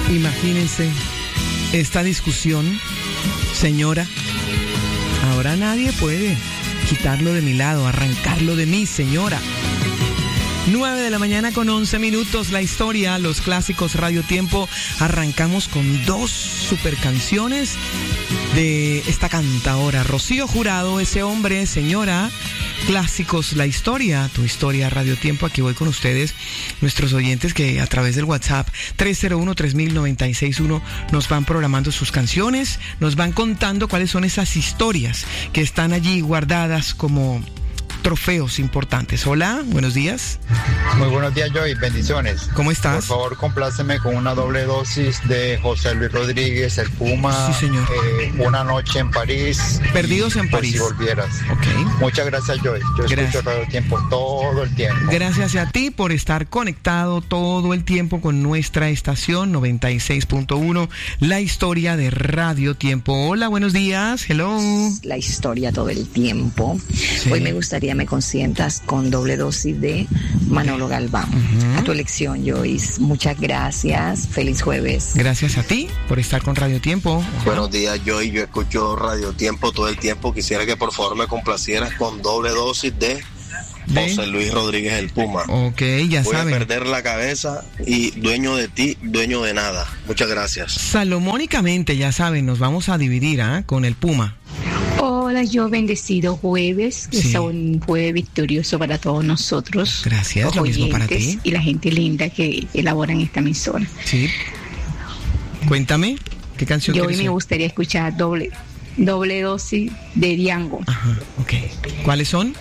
Imagínense esta discusión, señora. Ahora nadie puede quitarlo de mi lado, arrancarlo de mí, señora. 9:11 a.m, la historia, los clásicos Radio Tiempo. Arrancamos con 2 super canciones de esta cantadora, Rocío Jurado, ese hombre, señora. Clásicos, la historia, tu historia, Radio Tiempo. Aquí voy con ustedes, nuestros oyentes que a través del WhatsApp 301-3000-961 nos van programando sus canciones, nos van contando cuáles son esas historias que están allí guardadas como trofeos importantes. Hola, buenos días. Muy buenos días, Joy, bendiciones. ¿Cómo estás? Por favor, compláceme con una doble dosis de José Luis Rodríguez, el Puma. Sí, señor. Una noche en París. Perdidos en París. Si volvieras. Ok. Muchas gracias, Joy. Yo escucho Radio Tiempo todo el tiempo. Gracias a ti por estar conectado todo el tiempo con nuestra estación 96.1, la historia de Radio Tiempo. Hola, buenos días. Hello. La historia todo el tiempo. Sí. Hoy me gustaría me consientas con doble dosis de Manolo Galván. A tu elección, Joyce. Muchas gracias. Feliz jueves. Gracias a ti por estar con Radio Tiempo. Buenos días, Joy. Yo escucho Radio Tiempo todo el tiempo. Quisiera que por favor me complacieras con doble dosis de José Luis Rodríguez, el Puma. Ok, ya Voy saben. a perder la cabeza y dueño de ti, dueño de nada. Muchas gracias. Salomónicamente, ya saben, nos vamos a dividir con el Puma. Hola, yo bendecido jueves, que Sí. sea un jueves victorioso para todos nosotros. Gracias, los lo mismo para oyentes ti. y la gente linda que elaboran esta emisora. Sí. Cuéntame, ¿qué canción Yo hoy quieres me oír? gustaría escuchar doble dosis de Diango. Ajá, ok. ¿Cuáles son?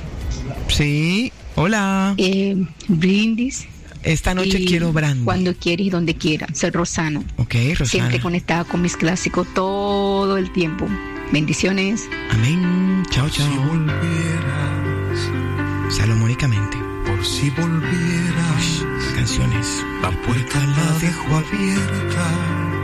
Sí, hola. Brindis. Esta noche y quiero brandy. Cuando quieres y donde quieras. Soy Rosana. Ok, Rosana. Siempre conectada con mis clásicos todo el tiempo. Bendiciones. Amén. Chao, chao. Si volvieras, Salomónicamente. por si volvieras, Canciones. la puerta la dejo abierta.